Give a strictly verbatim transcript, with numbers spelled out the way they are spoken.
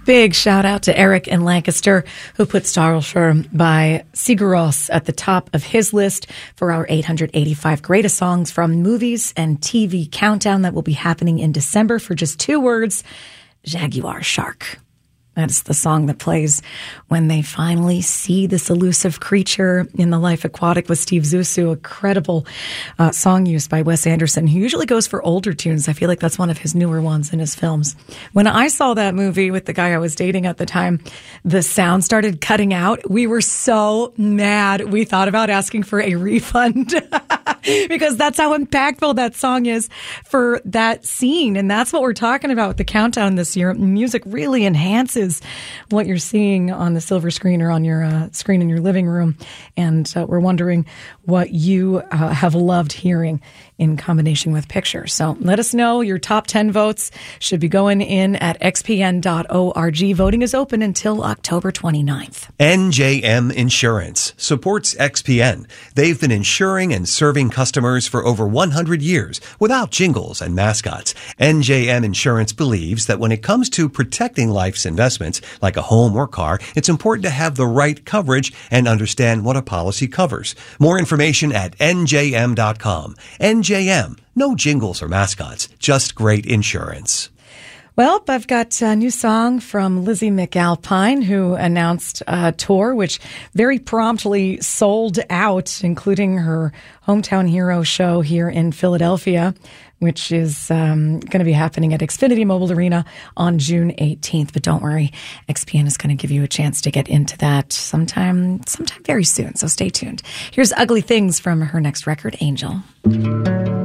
Big shout out to Eric in Lancaster, who put Starshire by Sigur Rós at the top of his list for our eight hundred eighty-five greatest songs from movies and T V countdown that will be happening in December for just two words, Jaguar Shark. That's the song that plays when they finally see this elusive creature in The Life Aquatic with Steve Zissou, a credible uh, song used by Wes Anderson, who usually goes for older tunes. I feel like that's one of his newer ones in his films. When I saw that movie with the guy I was dating at the time, the sound started cutting out. We were so mad. We thought about asking for a refund because that's how impactful that song is for that scene. And that's what we're talking about with the countdown this year. Music really enhances what you're seeing on the silver screen or on your uh, screen in your living room. And uh, we're wondering what you uh, have loved hearing in combination with pictures. So let us know. Your top ten votes should be going in at x p n dot org. Voting is open until October twenty-ninth. N J M Insurance supports X P N. They've been insuring and serving customers for over one hundred years without jingles and mascots. N J M Insurance believes that when it comes to protecting life's investments, like a home or car, it's important to have the right coverage and understand what a policy covers. More information at N J M dot com. N J M, no jingles or mascots, just great insurance. Well, I've got a new song from Lizzie McAlpine, who announced a tour, which very promptly sold out, including her Hometown Hero show here in Philadelphia, which is um, going to be happening at Xfinity Mobile Arena on June eighteenth. But don't worry, X P N is going to give you a chance to get into that sometime, sometime very soon. So stay tuned. Here's Ugly Things from her next record, Angel.